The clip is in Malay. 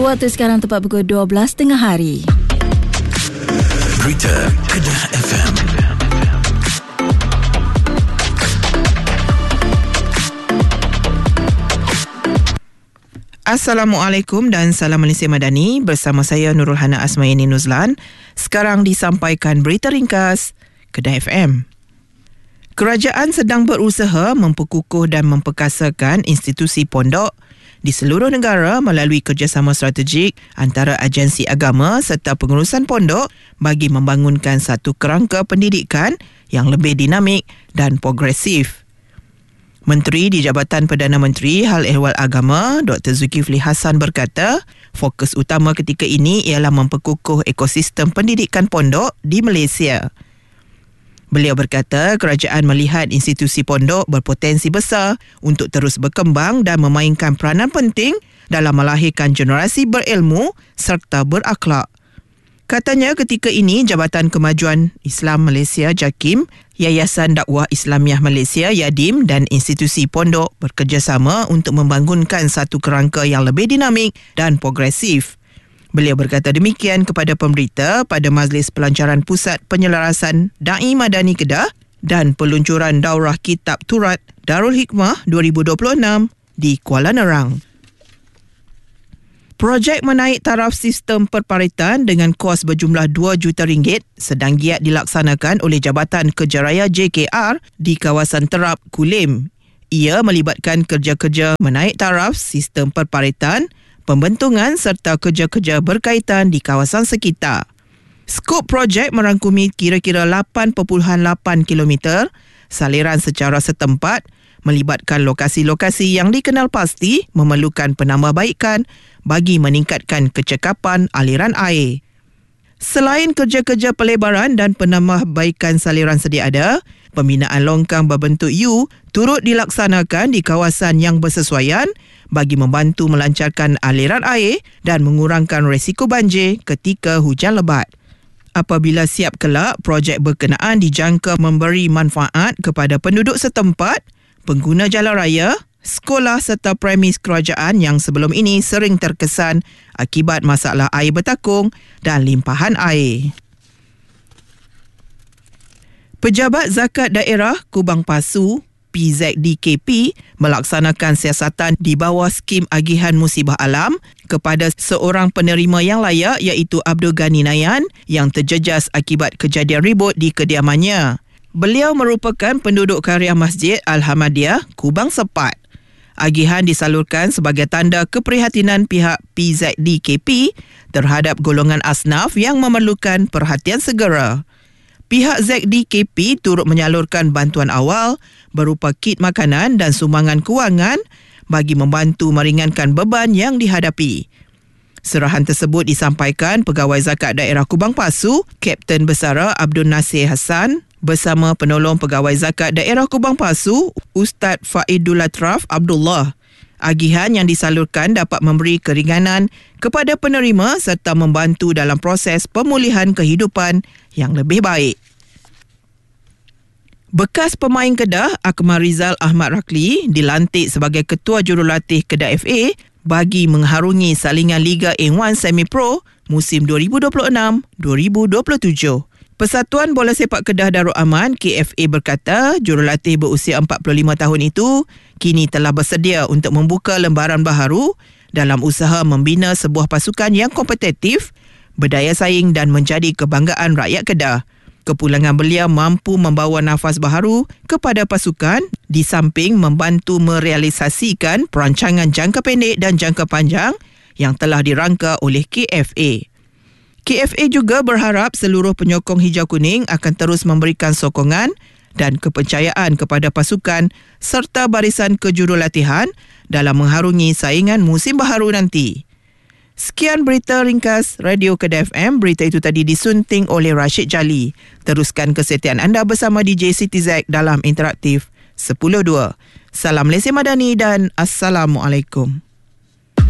Waktu sekarang tepat pukul 12 tengah hari. Berita Kedah FM. Assalamualaikum dan salam Malaysia Madani. Bersama saya Nurul Hana Asmayani Nuzlan. Sekarang disampaikan berita ringkas Kedah FM. Kerajaan sedang berusaha memperkukuh dan memperkasakan institusi pondok di seluruh negara melalui kerjasama strategik antara agensi agama serta pengurusan pondok bagi membangunkan satu kerangka pendidikan yang lebih dinamik dan progresif. Menteri di Jabatan Perdana Menteri Hal Ehwal Agama Dr. Zulkifli Hassan berkata, fokus utama ketika ini ialah memperkukuh ekosistem pendidikan pondok di Malaysia. Beliau berkata kerajaan melihat institusi pondok berpotensi besar untuk terus berkembang dan memainkan peranan penting dalam melahirkan generasi berilmu serta berakhlak. Katanya ketika ini Jabatan Kemajuan Islam Malaysia JAKIM, Yayasan Dakwah Islamiah Malaysia YADIM dan institusi pondok bekerjasama untuk membangunkan satu kerangka yang lebih dinamik dan progresif. Beliau berkata demikian kepada pemberita pada Majlis Pelancaran Pusat Penyelarasan Da'i Madani Kedah dan peluncuran Daurah Kitab Turat Darul Hikmah 2026 di Kuala Nerang. Projek menaik taraf sistem perparitan dengan kos berjumlah RM2 juta sedang giat dilaksanakan oleh Jabatan Kerja Raya JKR di kawasan Terap, Kulim. Ia melibatkan kerja-kerja menaik taraf sistem perparitan, pembentungan serta kerja-kerja berkaitan di kawasan sekitar. Skop projek merangkumi kira-kira 8.8 km saliran secara setempat, melibatkan lokasi-lokasi yang dikenal pasti memerlukan penambahbaikan bagi meningkatkan kecekapan aliran air. Selain kerja-kerja pelebaran dan penambahbaikan saliran sedia ada, pembinaan longkang berbentuk U turut dilaksanakan di kawasan yang bersesuaian bagi membantu melancarkan aliran air dan mengurangkan risiko banjir ketika hujan lebat. Apabila siap kelak, projek berkenaan dijangka memberi manfaat kepada penduduk setempat, pengguna jalan raya, sekolah serta premis kerajaan yang sebelum ini sering terkesan akibat masalah air bertakung dan limpahan air. Pejabat Zakat Daerah Kubang Pasu PZDKP melaksanakan siasatan di bawah skim agihan musibah alam kepada seorang penerima yang layak iaitu Abdul Ghani Nayan yang terjejas akibat kejadian ribut di kediamannya. Beliau merupakan penduduk karya Masjid Al-Hamadiyah Kubang Sepat. Agihan disalurkan sebagai tanda keprihatinan pihak PZDKP terhadap golongan asnaf yang memerlukan perhatian segera. Pihak ZDKP turut menyalurkan bantuan awal berupa kit makanan dan sumbangan kewangan bagi membantu meringankan beban yang dihadapi. Serahan tersebut disampaikan Pegawai Zakat Daerah Kubang Pasu, Kapten Besara Abdul Nasir Hassan bersama penolong Pegawai Zakat Daerah Kubang Pasu, Ustaz Faidul Latraf Abdullah. Agihan yang disalurkan dapat memberi keringanan kepada penerima serta membantu dalam proses pemulihan kehidupan yang lebih baik. Bekas pemain Kedah Akmal Rizal Ahmad Rakli dilantik sebagai Ketua Jurulatih Kedah FA bagi mengharungi salingan Liga A1 Semi Pro musim 2026-2027. Persatuan Bola Sepak Kedah Darul Aman KFA berkata jurulatih berusia 45 tahun itu kini telah bersedia untuk membuka lembaran baharu dalam usaha membina sebuah pasukan yang kompetitif, berdaya saing dan menjadi kebanggaan rakyat Kedah. Kepulangan beliau mampu membawa nafas baharu kepada pasukan di samping membantu merealisasikan perancangan jangka pendek dan jangka panjang yang telah dirangka oleh KFA. KFA juga berharap seluruh penyokong hijau kuning akan terus memberikan sokongan dan kepercayaan kepada pasukan serta barisan kejurulatihan dalam mengharungi saingan musim baharu nanti. Sekian berita ringkas Radio Kedah FM. Berita itu tadi disunting oleh Rashid Jali. Teruskan kesetiaan anda bersama DJ Siti Zack dalam Interaktif 10.2. Salam Malaysia Madani dan Assalamualaikum.